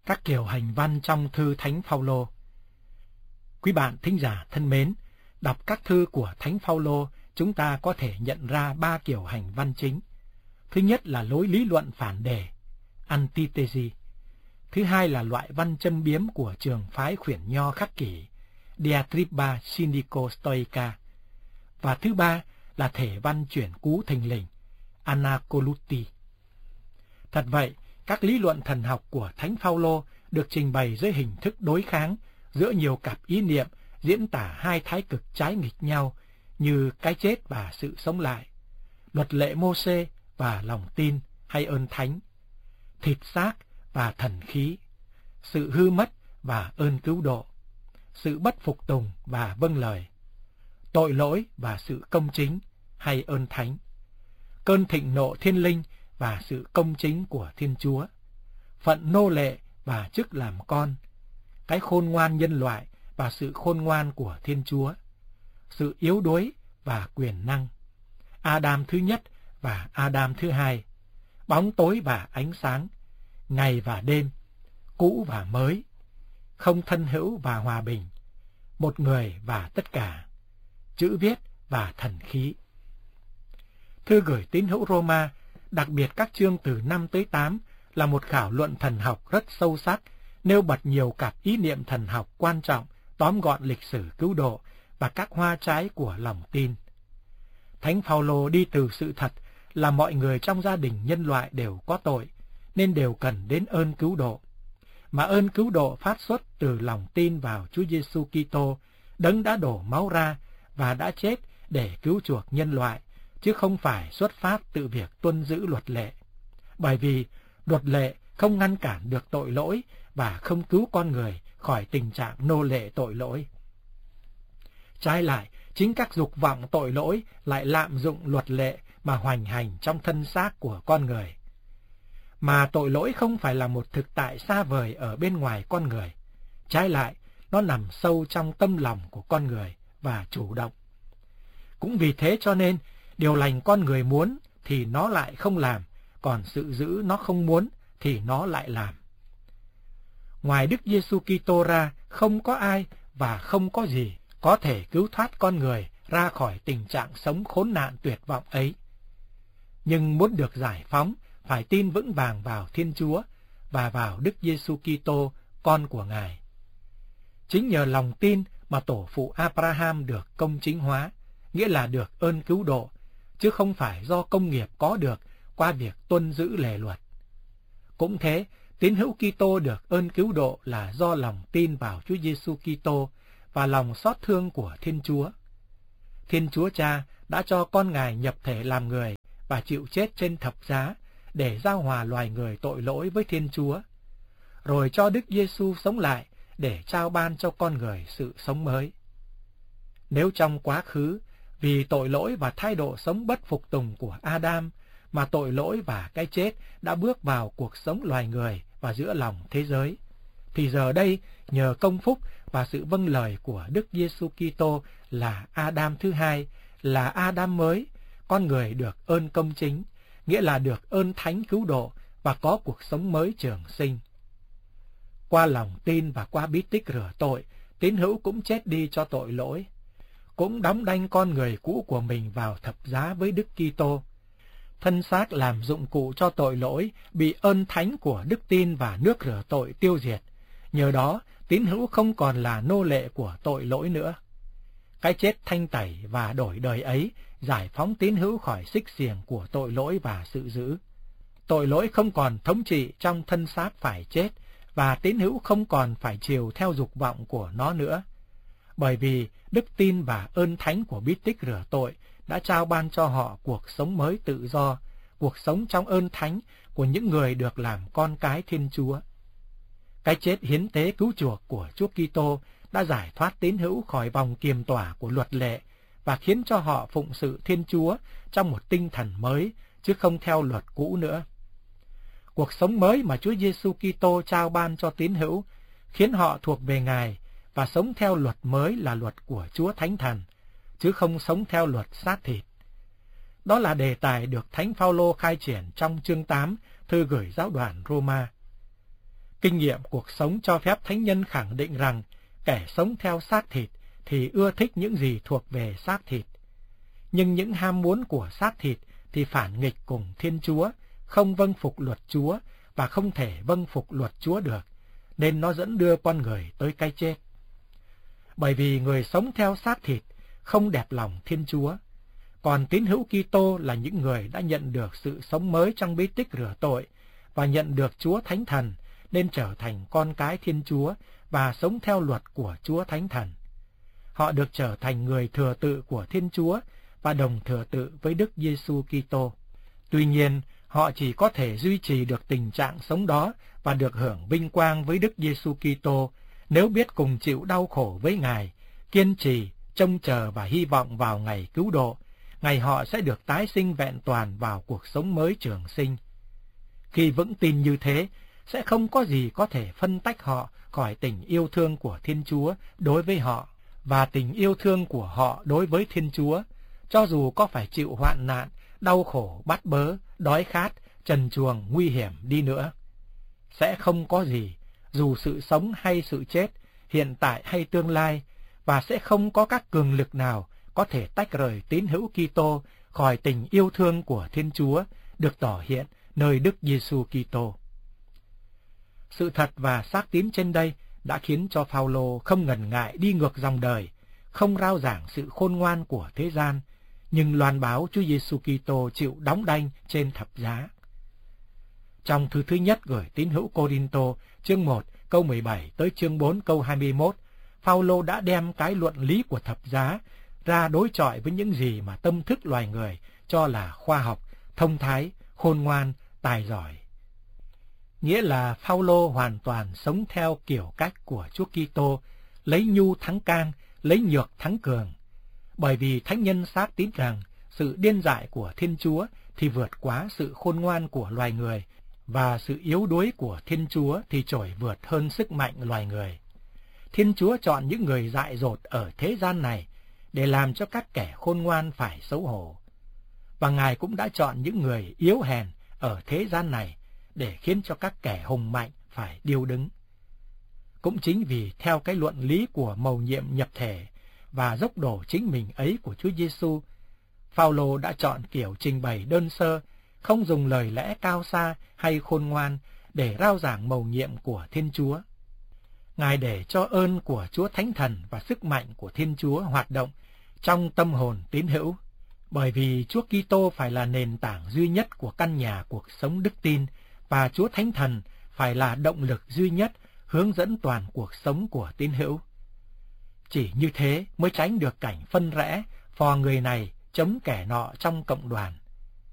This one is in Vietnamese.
Các kiểu hành văn trong thư Thánh Phaolô. Quý bạn thính giả thân mến, đọc các thư của Thánh Phaolô, chúng ta có thể nhận ra 3 kiểu hành văn chính. Thứ nhất là lối lý luận phản đề, antithesis. Thứ hai là loại văn châm biếm của trường phái khuyển nho khắc kỷ, diatriba cynico-stoica. Và thứ ba là thể văn chuyển cú thình lình, anacoluti. Thật vậy, các lý luận thần học của Thánh Phaolô được trình bày dưới hình thức đối kháng giữa nhiều cặp ý niệm diễn tả hai thái cực trái nghịch nhau như cái chết và sự sống lại, luật lệ Mô-xê và lòng tin hay ơn thánh, thịt xác và thần khí, sự hư mất và ơn cứu độ, sự bất phục tùng và vâng lời, tội lỗi và sự công chính hay ơn thánh, cơn thịnh nộ thiên linh và sự công chính của Thiên Chúa, phận nô lệ và chức làm con, cái khôn ngoan nhân loại và sự khôn ngoan của Thiên Chúa, sự yếu đuối và quyền năng, Adam thứ nhất và Adam thứ hai, bóng tối và ánh sáng, ngày và đêm, cũ và mới, không thân hữu và hòa bình, một người và tất cả, chữ viết và thần khí. Thư gửi tín hữu Roma, đặc biệt các chương từ 5 tới 8 là một khảo luận thần học rất sâu sắc, nêu bật nhiều cặp ý niệm thần học quan trọng, tóm gọn lịch sử cứu độ và các hoa trái của lòng tin. Thánh Phaolô đi từ sự thật là mọi người trong gia đình nhân loại đều có tội, nên đều cần đến ơn cứu độ. Mà ơn cứu độ phát xuất từ lòng tin vào Chúa Giêsu Kitô, Đấng đã đổ máu ra và đã chết để cứu chuộc nhân loại, chứ không phải xuất phát từ việc tuân giữ luật lệ. Bởi vì luật lệ không ngăn cản được tội lỗi và không cứu con người khỏi tình trạng nô lệ tội lỗi. Trái lại, chính các dục vọng tội lỗi lại lạm dụng luật lệ mà hoành hành trong thân xác của con người. Mà tội lỗi không phải là một thực tại xa vời ở bên ngoài con người. Trái lại, nó nằm sâu trong tâm lòng của con người và chủ động. Cũng vì thế cho nên, điều lành con người muốn thì nó lại không làm, còn sự dữ nó không muốn thì nó lại làm. Ngoài Đức Giêsu Kitô ra, không có ai và không có gì có thể cứu thoát con người ra khỏi tình trạng sống khốn nạn tuyệt vọng ấy. Nhưng muốn được giải phóng, phải tin vững vàng vào Thiên Chúa và vào Đức Giêsu Kitô, con của Ngài. Chính nhờ lòng tin mà tổ phụ Abraham được công chính hóa, nghĩa là được ơn cứu độ, chứ không phải do công nghiệp có được qua việc tuân giữ lề luật. Cũng thế, tín hữu Kitô được ơn cứu độ là do lòng tin vào Chúa Giêsu Kitô và lòng xót thương của Thiên Chúa. Thiên Chúa Cha đã cho con Ngài nhập thể làm người và chịu chết trên thập giá để giao hòa loài người tội lỗi với Thiên Chúa, rồi cho Đức Giêsu sống lại để trao ban cho con người sự sống mới. Nếu trong quá khứ, vì tội lỗi và thái độ sống bất phục tùng của Adam mà tội lỗi và cái chết đã bước vào cuộc sống loài người và giữa lòng thế giới, thì giờ đây nhờ công phúc và sự vâng lời của Đức Giêsu Kitô là Adam thứ hai, là Adam mới, con người được ơn công chính, nghĩa là được ơn thánh cứu độ và có cuộc sống mới trường sinh. Qua lòng tin và qua bí tích rửa tội, tín hữu cũng chết đi cho tội lỗi, cũng đóng đanh con người cũ của mình vào thập giá với Đức Kitô. Thân xác làm dụng cụ cho tội lỗi bị ơn thánh của đức tin và nước rửa tội tiêu diệt. Nhờ đó, tín hữu không còn là nô lệ của tội lỗi nữa. Cái chết thanh tẩy và đổi đời ấy giải phóng tín hữu khỏi xích xiềng của tội lỗi và sự dữ. Tội lỗi không còn thống trị trong thân xác phải chết, và tín hữu không còn phải chiều theo dục vọng của nó nữa. Bởi vì đức tin và ơn thánh của bí tích rửa tội đã trao ban cho họ cuộc sống mới tự do, cuộc sống trong ơn thánh của những người được làm con cái Thiên Chúa. Cái chết hiến tế cứu chuộc của Chúa Kitô đã giải thoát tín hữu khỏi vòng kiềm tỏa của luật lệ và khiến cho họ phụng sự Thiên Chúa trong một tinh thần mới, chứ không theo luật cũ nữa. Cuộc sống mới mà Chúa Giêsu Kitô trao ban cho tín hữu khiến họ thuộc về Ngài và sống theo luật mới là luật của Chúa Thánh Thần, chứ không sống theo luật xác thịt. Đó là đề tài được Thánh Phaolô khai triển trong chương 8 thư gửi giáo đoàn Roma. Kinh nghiệm cuộc sống cho phép thánh nhân khẳng định rằng kẻ sống theo xác thịt thì ưa thích những gì thuộc về xác thịt. Nhưng những ham muốn của xác thịt thì phản nghịch cùng Thiên Chúa, không vâng phục luật Chúa và không thể vâng phục luật Chúa được, nên nó dẫn đưa con người tới cái chết. Bởi vì người sống theo xác thịt không đẹp lòng Thiên Chúa, còn tín hữu Kitô là những người đã nhận được sự sống mới trong bí tích rửa tội và nhận được Chúa Thánh Thần, nên trở thành con cái Thiên Chúa và sống theo luật của Chúa Thánh Thần. Họ được trở thành người thừa tự của Thiên Chúa và đồng thừa tự với Đức Giêsu Kitô. Tuy nhiên, họ chỉ có thể duy trì được tình trạng sống đó và được hưởng vinh quang với Đức Giêsu Kitô nếu biết cùng chịu đau khổ với Ngài, kiên trì, trông chờ và hy vọng vào ngày cứu độ, ngày họ sẽ được tái sinh vẹn toàn vào cuộc sống mới trường sinh. Khi vững tin như thế, sẽ không có gì có thể phân tách họ khỏi tình yêu thương của Thiên Chúa đối với họ và tình yêu thương của họ đối với Thiên Chúa, cho dù có phải chịu hoạn nạn, đau khổ, bắt bớ, đói khát, trần truồng, nguy hiểm đi nữa. Sẽ không có gì, dù sự sống hay sự chết, hiện tại hay tương lai, và sẽ không có các cường lực nào có thể tách rời tín hữu Kitô khỏi tình yêu thương của Thiên Chúa được tỏ hiện nơi Đức Giêsu Kitô. Sự thật và xác tín trên đây đã khiến cho Phao-lô không ngần ngại đi ngược dòng đời, không rao giảng sự khôn ngoan của thế gian, nhưng loan báo Chúa Giêsu Kitô chịu đóng đanh trên thập giá. Trong thư thứ nhất gửi tín hữu Cô-rinh-tô, chương 1 câu 17 tới chương 4 câu 21, Phao-lô đã đem cái luận lý của thập giá ra đối chọi với những gì mà tâm thức loài người cho là khoa học, thông thái, khôn ngoan, tài giỏi. Nghĩa là Phao-lô hoàn toàn sống theo kiểu cách của Chúa Kitô, lấy nhu thắng can, lấy nhược thắng cường. Bởi vì thánh nhân xác tín rằng sự điên dại của Thiên Chúa thì vượt quá sự khôn ngoan của loài người, và sự yếu đuối của Thiên Chúa thì trội vượt hơn sức mạnh loài người. Thiên Chúa chọn những người dại dột ở thế gian này để làm cho các kẻ khôn ngoan phải xấu hổ. Và Ngài cũng đã chọn những người yếu hèn ở thế gian này để khiến cho các kẻ hùng mạnh phải điêu đứng. Cũng chính vì theo cái luận lý của mầu nhiệm nhập thể và dốc đổ chính mình ấy của Chúa Giêsu, Phao-lô đã chọn kiểu trình bày đơn sơ, không dùng lời lẽ cao xa hay khôn ngoan để rao giảng mầu nhiệm của Thiên Chúa. Ngài để cho ơn của Chúa Thánh Thần và sức mạnh của Thiên Chúa hoạt động trong tâm hồn tín hữu, bởi vì Chúa Kitô phải là nền tảng duy nhất của căn nhà cuộc sống đức tin, và Chúa Thánh Thần phải là động lực duy nhất hướng dẫn toàn cuộc sống của tín hữu. Chỉ như thế mới tránh được cảnh phân rẽ, phò người này chống kẻ nọ trong cộng đoàn.